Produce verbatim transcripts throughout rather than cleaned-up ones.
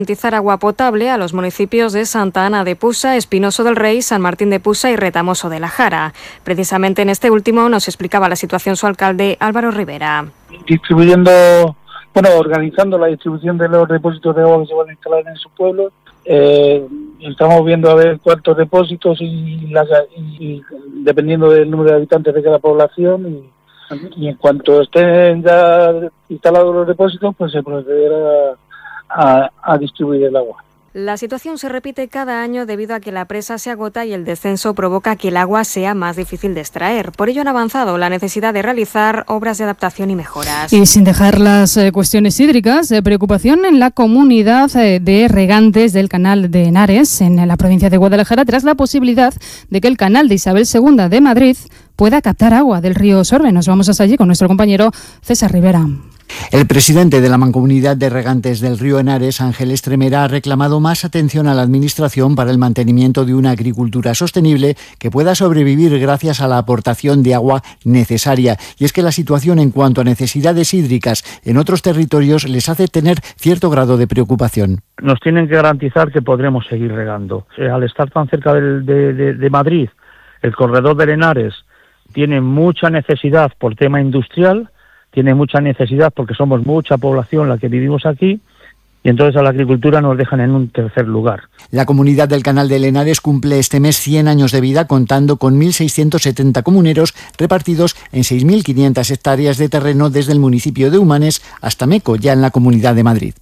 Garantizar agua potable a los municipios de Santa Ana de Pusa, Espinoso del Rey, San Martín de Pusa y Retamoso de la Jara. Precisamente en este último nos explicaba la situación su alcalde Álvaro Rivera. Distribuyendo, bueno, organizando la distribución de los depósitos de agua que se van a instalar en su pueblo. Eh, estamos viendo a ver cuántos depósitos y, las, y, y dependiendo del número de habitantes de cada población y, y en cuanto estén ya instalados los depósitos, pues se procederá A, a distribuir el agua. La situación se repite cada año debido a que la presa se agota y el descenso provoca que el agua sea más difícil de extraer. Por ello han avanzado la necesidad de realizar obras de adaptación y mejoras. Y sin dejar las eh, cuestiones hídricas, eh, preocupación en la comunidad eh, de regantes del canal de Henares, en la provincia de Guadalajara, tras la posibilidad de que el canal de Isabel segunda de Madrid pueda captar agua del río Sorbe. Nos vamos hasta allí con nuestro compañero César Rivera. El presidente de la Mancomunidad de Regantes del Río Henares, Ángel Estremera, ha reclamado más atención a la Administración para el mantenimiento de una agricultura sostenible que pueda sobrevivir gracias a la aportación de agua necesaria. Y es que la situación en cuanto a necesidades hídricas en otros territorios les hace tener cierto grado de preocupación. Nos tienen que garantizar que podremos seguir regando. Eh, al estar tan cerca del, de, de, de Madrid, el corredor del Henares tiene mucha necesidad por tema industrial, tiene mucha necesidad porque somos mucha población la que vivimos aquí y entonces a la agricultura nos dejan en un tercer lugar. La comunidad del Canal del Henares cumple este mes cien años de vida contando con mil seiscientos setenta comuneros repartidos en seis mil quinientas hectáreas de terreno desde el municipio de Humanes hasta Meco, ya en la Comunidad de Madrid.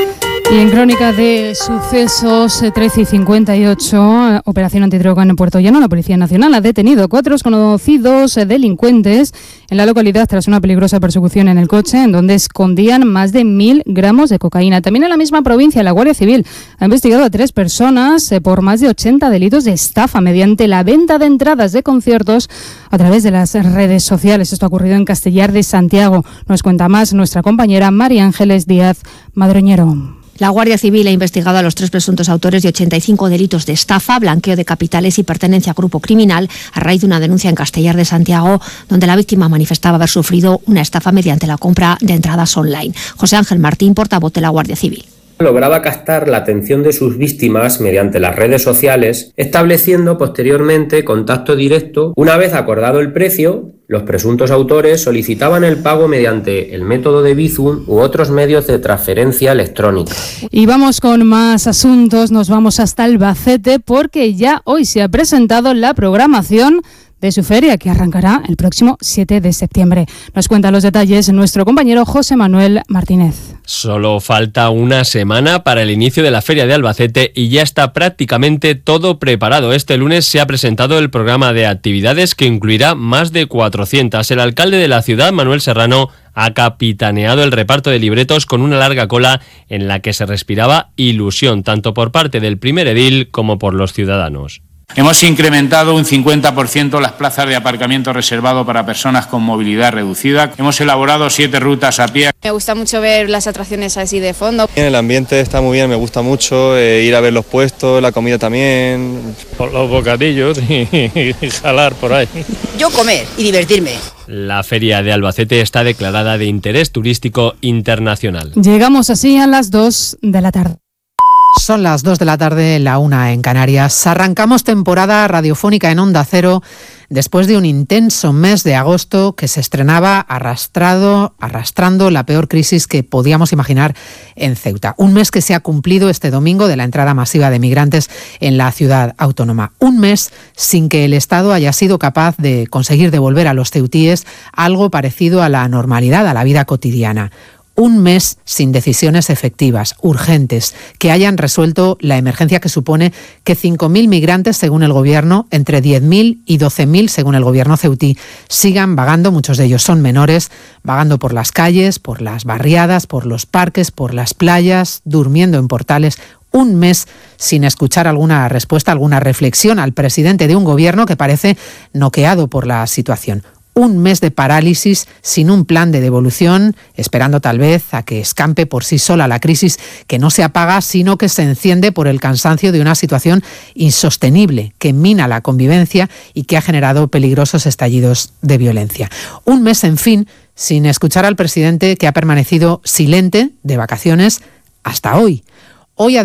Y en crónica de sucesos, trece y cincuenta y ocho, operación antidroga en Puerto Llano. La Policía Nacional ha detenido a cuatro conocidos delincuentes en la localidad tras una peligrosa persecución en el coche en donde escondían más de mil gramos de cocaína. También en la misma provincia, la Guardia Civil ha investigado a tres personas por más de ochenta delitos de estafa mediante la venta de entradas de conciertos a través de las redes sociales. Esto ha ocurrido en Castellar de Santiago. Nos cuenta más nuestra compañera María Ángeles Díaz Madroñero. La Guardia Civil ha investigado a los tres presuntos autores de ochenta y cinco delitos de estafa, blanqueo de capitales y pertenencia a grupo criminal a raíz de una denuncia en Castellar de Santiago, donde la víctima manifestaba haber sufrido una estafa mediante la compra de entradas online. José Ángel Martín, portavoz de la Guardia Civil. Lograba captar la atención de sus víctimas mediante las redes sociales, estableciendo posteriormente contacto directo. Una vez acordado el precio, los presuntos autores solicitaban el pago mediante el método de Bizum u otros medios de transferencia electrónica. Y vamos con más asuntos, nos vamos hasta Albacete porque ya hoy se ha presentado la programación de su feria, que arrancará el próximo siete de septiembre. Nos cuenta los detalles nuestro compañero José Manuel Martínez. Solo falta una semana para el inicio de la Feria de Albacete y ya está prácticamente todo preparado. Este lunes se ha presentado el programa de actividades que incluirá más de cuatrocientas. El alcalde de la ciudad, Manuel Serrano, ha capitaneado el reparto de libretos con una larga cola en la que se respiraba ilusión, tanto por parte del primer edil como por los ciudadanos. Hemos incrementado un cincuenta por ciento las plazas de aparcamiento reservado para personas con movilidad reducida. Hemos elaborado siete rutas a pie. Me gusta mucho ver las atracciones así de fondo. El ambiente está muy bien, me gusta mucho eh, ir a ver los puestos, la comida también. Los bocadillos y, y jalar por ahí. Yo comer y divertirme. La Feria de Albacete está declarada de interés turístico internacional. Llegamos así a las dos de la tarde. Son las dos de la tarde, la una en Canarias. Arrancamos temporada radiofónica en Onda Cero después de un intenso mes de agosto que se estrenaba arrastrado, arrastrando la peor crisis que podíamos imaginar en Ceuta. Un mes que se ha cumplido este domingo de la entrada masiva de migrantes en la ciudad autónoma. Un mes sin que el Estado haya sido capaz de conseguir devolver a los ceutíes algo parecido a la normalidad, a la vida cotidiana. Un mes sin decisiones efectivas, urgentes, que hayan resuelto la emergencia que supone que cinco mil migrantes, según el Gobierno, entre diez mil y doce mil, según el Gobierno ceutí, sigan vagando, muchos de ellos son menores, vagando por las calles, por las barriadas, por los parques, por las playas, durmiendo en portales. Un mes sin escuchar alguna respuesta, alguna reflexión al presidente de un Gobierno que parece noqueado por la situación. Un mes de parálisis sin un plan de devolución, esperando tal vez a que escampe por sí sola la crisis que no se apaga, sino que se enciende por el cansancio de una situación insostenible que mina la convivencia y que ha generado peligrosos estallidos de violencia. Un mes, en fin, sin escuchar al presidente que ha permanecido silente de vacaciones hasta hoy. Hoy